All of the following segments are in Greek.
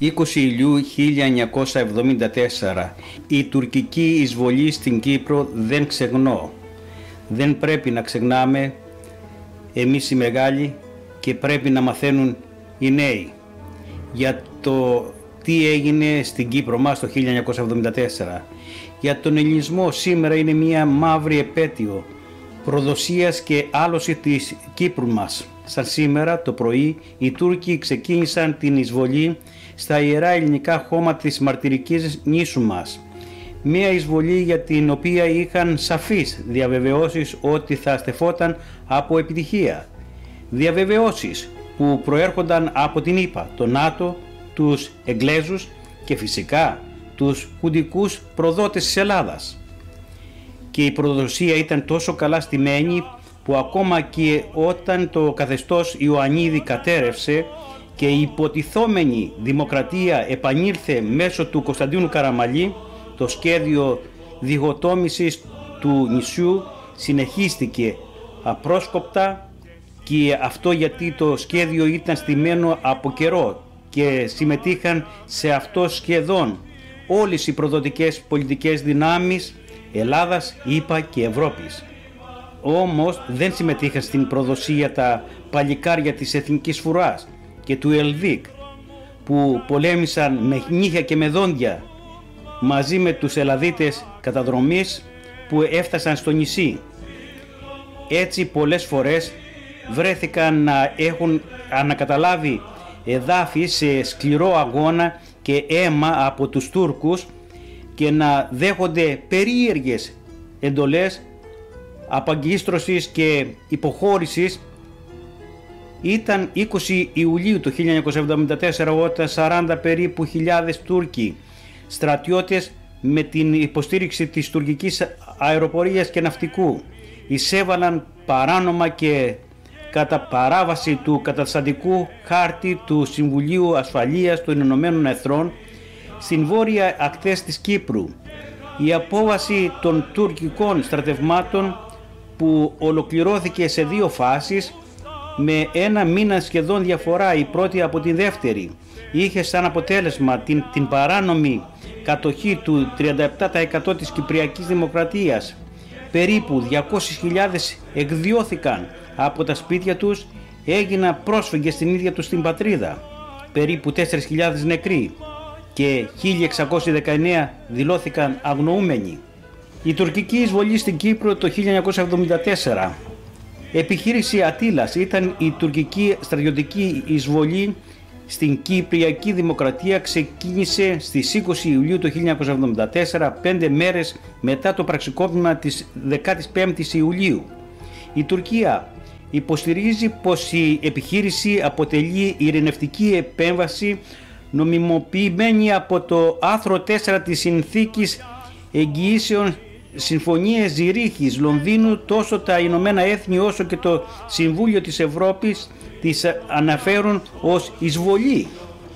20 Ιουλίου 1974. Η τουρκική εισβολή στην Κύπρο δεν ξεχνώ. Δεν πρέπει να ξεχνάμε εμείς οι μεγάλοι και πρέπει να μαθαίνουν οι νέοι για το τι έγινε στην Κύπρο μας το 1974. Για τον ελληνισμό σήμερα είναι μια μαύρη επέτειο προδοσίας και άλωση της Κύπρου μας. Σαν σήμερα το πρωί οι Τούρκοι ξεκίνησαν την εισβολή στα ιερά ελληνικά χώματα της μαρτυρικής νήσου μας. Μια εισβολή για την οποία είχαν σαφείς διαβεβαιώσεις ότι θα στεφόταν από επιτυχία. Διαβεβαιώσεις που προέρχονταν από την ΗΠΑ, το ΝΑΤΟ, τους Εγγλέζους και φυσικά τους χουντικούς προδότες της Ελλάδας. Και η προδοσία ήταν τόσο καλά στημένη που ακόμα και όταν το καθεστώς Ιωαννίδη κατέρευσε και η υποτιθόμενη δημοκρατία επανήλθε μέσω του Κωνσταντίνου Καραμαλή, το σχέδιο διχοτόμησης του νησιού συνεχίστηκε απρόσκοπτα, και αυτό γιατί το σχέδιο ήταν στημένο από καιρό και συμμετείχαν σε αυτό σχεδόν όλες οι προδοτικές πολιτικές δυνάμεις Ελλάδας, ΗΠΑ και Ευρώπης. Όμως δεν συμμετείχαν στην προδοσία τα παλικάρια της Εθνικής Φουράς και του Ελβίκ, που πολέμησαν με νύχια και με δόντια μαζί με τους Ελλαδίτες καταδρομής που έφτασαν στο νησί. Έτσι πολλές φορές βρέθηκαν να έχουν ανακαταλάβει εδάφη σε σκληρό αγώνα και αίμα από τους Τούρκους και να δέχονται περίεργες εντολές απαγκίστρωσης και υποχώρησης. Ήταν 20 Ιουλίου του 1974 όταν 40 περίπου χιλιάδες Τούρκοι στρατιώτες με την υποστήριξη της τουρκικής αεροπορίας και ναυτικού εισέβαλαν παράνομα και κατά παράβαση του καταστατικού χάρτη του Συμβουλίου Ασφαλείας των Ηνωμένων Εθνών στην βόρεια ακτές της Κύπρου. Η απόβαση των τουρκικών στρατευμάτων που ολοκληρώθηκε σε δύο φάσεις με ένα μήνα σχεδόν διαφορά η πρώτη από την δεύτερη είχε σαν αποτέλεσμα την παράνομη κατοχή του 37% της Κυπριακής Δημοκρατίας. Περίπου 200.000 εκδιώθηκαν από τα σπίτια τους, έγιναν πρόσφυγες στην ίδια τους την πατρίδα, περίπου 4.000 νεκροί και 1.619 δηλώθηκαν αγνοούμενοι. Η τουρκική εισβολή στην Κύπρο το 1974. Επιχείρηση Ατήλας ήταν η τουρκική στρατιωτική εισβολή στην Κυπριακή Δημοκρατία. Ξεκίνησε στις 20 Ιουλίου του 1974, 5 μέρες μετά το πραξικόπημα της 15ης Ιουλίου. Η Τουρκία υποστηρίζει πως η επιχείρηση αποτελεί ειρηνευτική επέμβαση νομιμοποιημένη από το άρθρο 4 της Συνθήκης Εγγυήσεων Συμφωνίες Ζηρίχης Λονδίνου. Τόσο τα Ηνωμένα Έθνη όσο και το Συμβούλιο της Ευρώπης τις αναφέρουν ως εισβολή.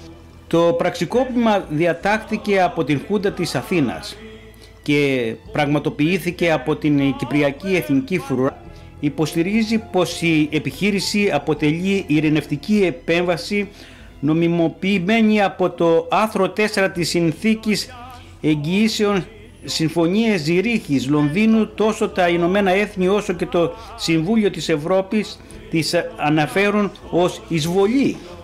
Το πραξικόπημα διατάχθηκε από την Χούντα της Αθήνας και πραγματοποιήθηκε από την Κυπριακή Εθνική Φρουρά. Υποστηρίζει πως η επιχείρηση αποτελεί ειρηνευτική επέμβαση νομιμοποιημένη από το άρθρο 4 της Συνθήκης Εγγυήσεων Συμφωνίες Ζηρίχης Λονδίνου. Τόσο τα Ηνωμένα Έθνη όσο και το Συμβούλιο της Ευρώπης τις αναφέρουν ως εισβολή.